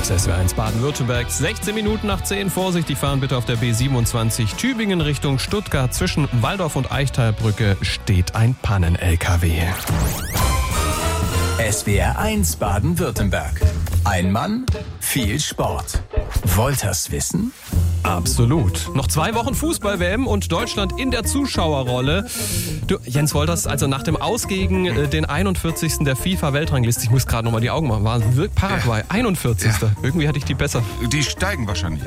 ist SWR1 Baden-Württemberg. 16 Minuten nach 10. Vorsichtig fahren bitte auf der B27 Tübingen Richtung Stuttgart. Zwischen Walldorf und Eichtalbrücke steht ein Pannen-LKW. SWR1 Baden-Württemberg. Ein Mann, viel Sport. Wolters wissen? Absolut. Noch 2 Wochen Fußball-WM und Deutschland in der Zuschauerrolle. Du, Jens Wolters, also nach dem Aus gegen den 41. der FIFA-Weltrangliste, ich muss gerade nochmal die Augen machen, war Paraguay, 41. Ja. Irgendwie hatte ich die besser. Die steigen wahrscheinlich.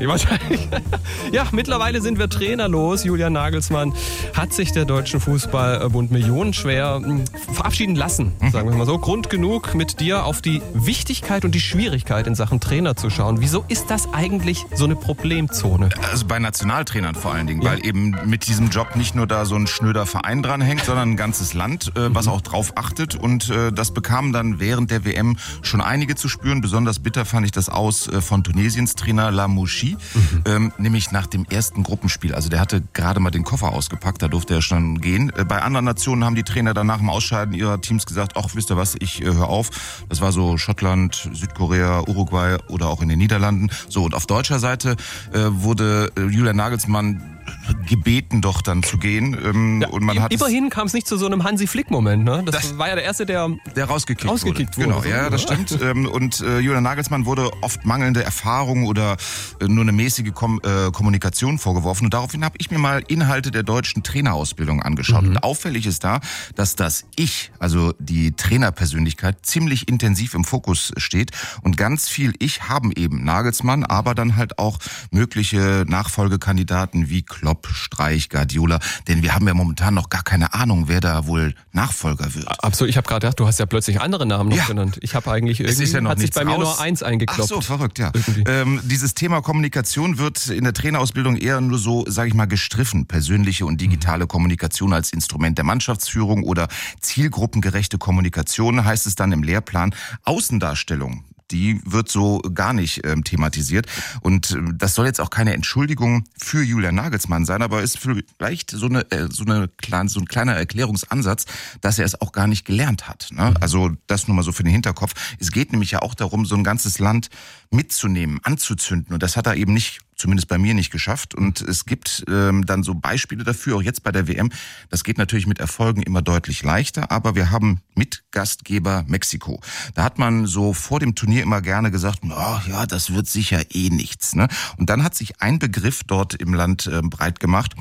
Ja, mittlerweile sind wir trainerlos. Julian Nagelsmann hat sich der Deutschen Fußballbund millionenschwer verabschieden lassen, sagen wir mal so. Grund genug, mit dir auf die Wichtigkeit und die Schwierigkeit in Sachen Trainer zu schauen. Wieso ist das eigentlich so eine Problemzone? Also bei Nationaltrainern vor allen Dingen, weil eben mit diesem Job nicht nur da so ein schnöder Verein dranhängt, sondern ein ganzes Land, was auch drauf achtet. Und das bekamen dann während der WM schon einige zu spüren. Besonders bitter fand ich das Aus von Tunesiens Trainer Lamouchi, nämlich nach dem ersten Gruppenspiel. Also der hatte gerade mal den Koffer ausgepackt, da durfte er schon gehen. Bei anderen Nationen haben die Trainer dann nach dem Ausscheiden ihrer Teams gesagt, ach, wisst ihr was, ich höre auf. Das war so Schottland, Südkorea, Uruguay oder auch in den Niederlanden. So, und auf deutscher Seite wurde Julian Nagelsmann gebeten, doch dann zu gehen. Und man hat immerhin kam es nicht zu so einem Hansi-Flick-Moment. Ne? Das war ja der Erste, der rausgekickt wurde. Genau, ja, das stimmt. Und Julian Nagelsmann wurde oft mangelnde Erfahrung oder nur eine mäßige Kommunikation vorgeworfen. Und daraufhin habe ich mir mal Inhalte der deutschen Trainerausbildung angeschaut. Und auffällig ist da, dass das Ich, also die Trainerpersönlichkeit, ziemlich intensiv im Fokus steht. Und ganz viel Ich haben eben Nagelsmann, aber dann halt auch mögliche Nachfolgekandidaten wie Klopp, Streich, Guardiola, denn wir haben ja momentan noch gar keine Ahnung, wer da wohl Nachfolger wird. Absolut, ich habe gerade gedacht, du hast ja plötzlich andere Namen noch genannt. Ich habe eigentlich irgendwie, hat sich bei mir nur eins eingekloppt. Ach so, verrückt, ja. Dieses Thema Kommunikation wird in der Trainerausbildung eher nur so, sage ich mal, gestriffen. Persönliche und digitale Kommunikation als Instrument der Mannschaftsführung oder zielgruppengerechte Kommunikation heißt es dann im Lehrplan. Außendarstellung, die wird so gar nicht thematisiert. Und das soll jetzt auch keine Entschuldigung für Julian Nagelsmann sein, aber ist vielleicht so ein kleiner Erklärungsansatz, dass er es auch gar nicht gelernt hat. Ne? Also das nur mal so für den Hinterkopf. Es geht nämlich ja auch darum, so ein ganzes Land mitzunehmen, anzuzünden. Und das hat er eben nicht, zumindest bei mir nicht geschafft. Und es gibt dann so Beispiele dafür, auch jetzt bei der WM. Das geht natürlich mit Erfolgen immer deutlich leichter, aber wir haben Mitgastgeber Mexiko. Da hat man so vor dem Turnier immer gerne gesagt, oh, ja, das wird sicher eh nichts. Ne? Und dann hat sich ein Begriff dort im Land breit gemacht,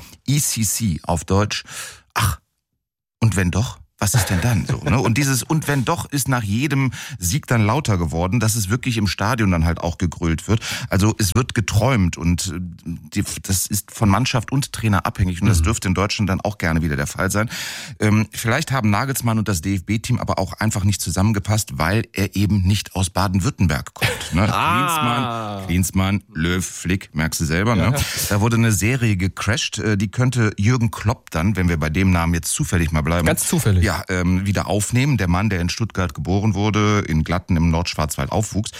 ECC auf Deutsch. Ach, und wenn doch? Was ist denn dann so? Ne? Und dieses "und wenn doch" ist nach jedem Sieg dann lauter geworden, dass es wirklich im Stadion dann halt auch gegrölt wird. Also es wird geträumt und das ist von Mannschaft und Trainer abhängig und das dürfte in Deutschland dann auch gerne wieder der Fall sein. Vielleicht haben Nagelsmann und das DFB-Team aber auch einfach nicht zusammengepasst, weil er eben nicht aus Baden-Württemberg kommt. Ne? Klinsmann, Löw, Flick, merkst du selber. Ne? Da wurde eine Serie gecrasht, die könnte Jürgen Klopp dann, wenn wir bei dem Namen jetzt zufällig mal bleiben. Ganz zufällig. Wieder aufnehmen. Der Mann, der in Stuttgart geboren wurde, in Glatten im Nordschwarzwald aufwuchs.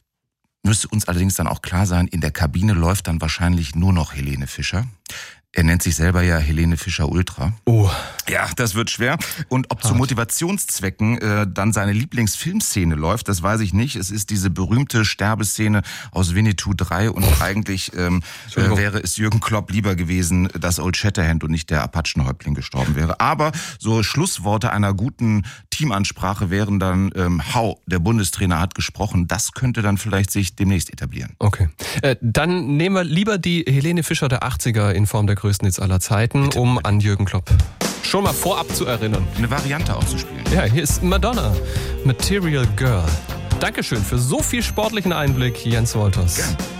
Müsste uns allerdings dann auch klar sein, in der Kabine läuft dann wahrscheinlich nur noch Helene Fischer. Er nennt sich selber ja Helene Fischer Ultra. Oh. Ja, das wird schwer. Und ob zu Motivationszwecken dann seine Lieblingsfilmszene läuft, das weiß ich nicht. Es ist diese berühmte Sterbeszene aus Winnetou 3 und eigentlich wäre es Jürgen Klopp lieber gewesen, dass Old Shatterhand und nicht der Apachenhäuptling gestorben wäre. Aber so Schlussworte einer guten Teamansprache wären dann, der Bundestrainer hat gesprochen. Das könnte dann vielleicht sich demnächst etablieren. Okay. Dann nehmen wir lieber die Helene Fischer der 80er in Form der größten Hits aller Zeiten, bitte, um an Jürgen Klopp schon mal vorab zu erinnern. Eine Variante auszuspielen. Ja, hier ist Madonna, Material Girl. Dankeschön für so viel sportlichen Einblick, Jens Wolters. Gern.